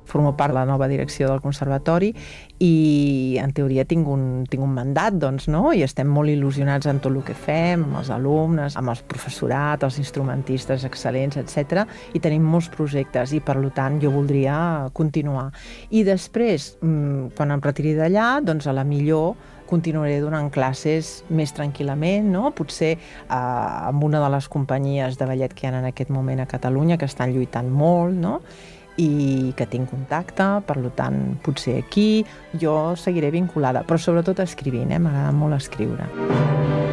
formo part de la nova direcció del conservatori i en teoria tinc un mandat, doncs, no? I estem molt il·lusionats en tot el que fem, amb els alumnes, amb el professorat, els instrumentistes excel·lents, etc. I tenim molts projectes i, per tant, jo voldria continuar. I després, quan em retiri d'allà, doncs a la millor continuaré donant classes més tranquil·lament, no? Potser amb una de les companyies de ballet que hi ha en aquest moment a Catalunya, que estan lluitant molt, no? I que tinc contacte, per tant, potser aquí jo seguiré vinculada, però sobretot escrivint, m'agrada molt escriure.